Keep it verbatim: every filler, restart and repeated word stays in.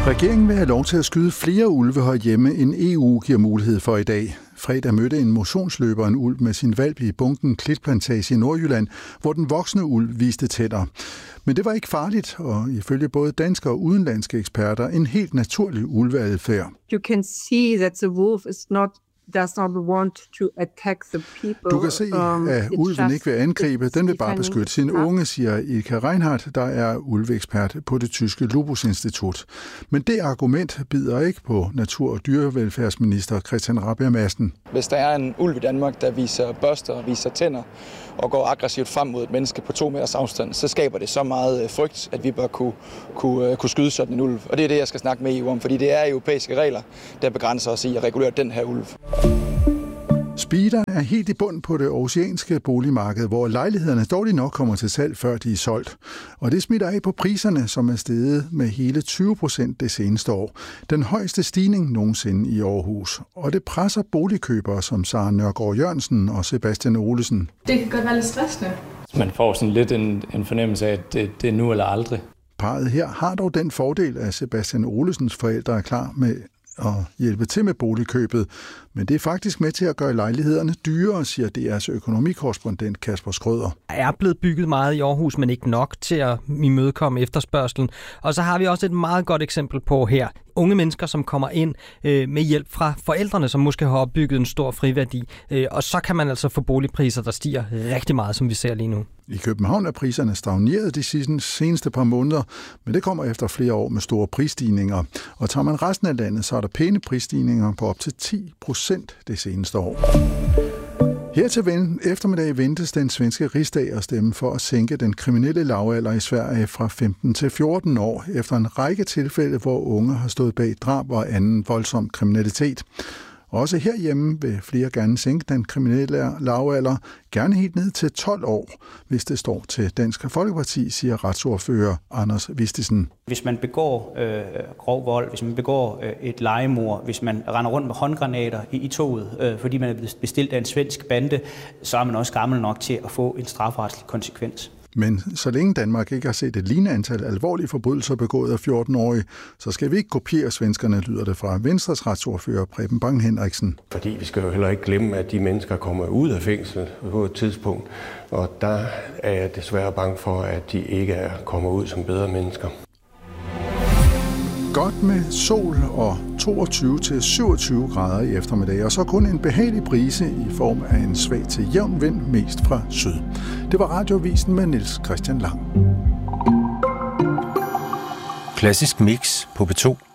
Regeringen vil have lov til at skyde flere ulve herhjemme, end E U giver mulighed for i dag. Fredag mødte en motionsløber en ulv med sin hvalp i bunken Klitplantage i Nordjylland, hvor den voksne ulv viste tænder. Men det var ikke farligt, og ifølge både danske og udenlandske eksperter en helt naturlig ulveadfærd. You can see that the wolf is not does not want to attack the people. Du kan se, at ulven ikke vil angribe, den vil bare beskytte sine unge, siger Ilka Reinhardt, der er ulveekspert på det tyske Lupus-institut. Men det argument bider ikke på natur- og dyrevelfærdsminister Christian Rabjerg Madsen. Hvis der er en ulv i Danmark, der viser børster og viser tænder og går aggressivt frem mod et menneske på to meters afstand, så skaber det så meget frygt, at vi bør kunne, kunne, kunne skyde sådan en ulv. Og det er det, jeg skal snakke med E U om, fordi det er europæiske regler, der begrænser os i at regulere den her ulv. Speederen er helt i bund på det oceanske boligmarked, hvor lejlighederne dårligt nok kommer til salg, før de er solgt. Og det smitter af på priserne, som er steget med hele tyve procent det seneste år. Den højeste stigning nogensinde i Aarhus. Og det presser boligkøbere som Sara Nørgaard Jørgensen og Sebastian Olesen. Det kan godt være lidt stressende. Man får sådan lidt en, en fornemmelse af, at det, det er nu eller aldrig. Parret her har dog den fordel, at Sebastian Olesens forældre er klar med at hjælpe til med boligkøbet, men det er faktisk med til at gøre lejlighederne dyrere, siger D R's økonomikorrespondent Kasper Skrøder. Der er blevet bygget meget i Aarhus, men ikke nok til at imødekomme efterspørgselen. Og så har vi også et meget godt eksempel på her. Unge mennesker, som kommer ind øh, med hjælp fra forældrene, som måske har opbygget en stor friværdi. Øh, og så kan man altså få boligpriser, der stiger rigtig meget, som vi ser lige nu. I København er priserne stagneret de seneste par måneder, men det kommer efter flere år med store prisstigninger. Og tager man resten af landet, så er der pæne prisstigninger på op til ti procent det seneste år. Her til eftermiddag ventes den svenske rigsdag at stemme for at sænke den kriminelle lavalder i Sverige fra femten til fjorten år, efter en række tilfælde, hvor unge har stået bag drab og anden voldsom kriminalitet. Også herhjemme vil flere gerne sænke den kriminelle lavalder, gerne helt ned til tolv år, hvis det står til Dansk Folkeparti, siger retsordfører Anders Vistisen. Hvis man begår øh, grov vold, hvis man begår øh, et legemord, hvis man render rundt med håndgranater i, i toget, øh, fordi man er bestilt af en svensk bande, så er man også gammel nok til at få en strafferetslig konsekvens. Men så længe Danmark ikke har set et lignende antal alvorlige forbrydelser begået af fjorten-årige, så skal vi ikke kopiere svenskerne, lyder det fra Venstres retsordfører Preben Bang Henriksen. Fordi vi skal jo heller ikke glemme, at de mennesker kommer ud af fængsel på et tidspunkt, og der er jeg desværre bange for, at de ikke kommer ud som bedre mennesker. Godt med sol og toogtyve til syvogtyve grader i eftermiddag, og så kun en behagelig brise i form af en svag til jævn vind, mest fra syd. Det var Radioavisen med Niels Christian Lang. Klassisk mix på P to.